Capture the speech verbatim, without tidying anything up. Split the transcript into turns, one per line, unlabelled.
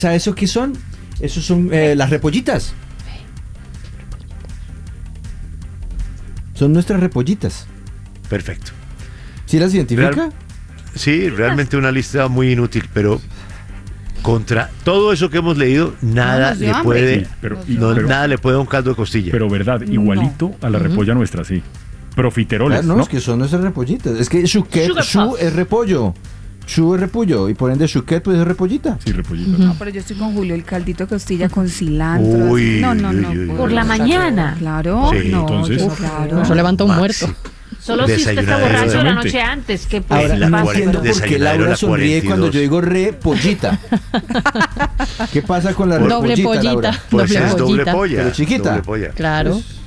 ¿Sabes eso qué son? Esos son eh, las repollitas. Son nuestras repollitas.
Perfecto.
¿Sí las identifica?
Real- sí, realmente una lista muy inútil, pero contra todo eso que hemos leído, nada
nos dio
le
hambre.
puede,
Sí, pero-
no,
pero-
nada le puede a un caldo de costilla.
Pero verdad, igualito a la repolla nuestra, sí. Profiteroles,
Ah, no,
¿no?
es que son nuestras repollitas. Es que chouquet,
Sugar
chou
puff.
es repollo. Chou es repollo. Y por ende chouquet pues es repollita.
Sí, repollita.
No, pero yo estoy con Julio, el caldito de costilla con cilantro.
Uy,
así. no, no, no.
uy, uy,
puedo.
Por la mañana.
Claro,
Sí,
no,
entonces-
yo-
Uf,
claro.
Eso levanta un
Maxi.
muerto.
Solo si usted está
Desayunadero
borracho
de
la
mente.
noche antes. Que
Ahora,
En la
no
cuarenta-
entiendo por qué
desayunadero
Laura
la
sonríe
cuarenta y
cuando
dos.
yo digo repollita. ¿Qué pasa con la
Por-
Doble
repollita,
pollita.
Laura?
Pues
doble
es doble
pollita.
polla.
Pero chiquita.
Doble polla.
Claro.
Pues,